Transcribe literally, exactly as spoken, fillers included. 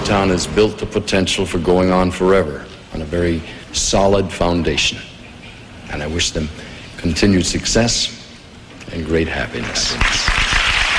town has built the potential for going on forever on a very solid foundation. And I wish them continued success and great happiness.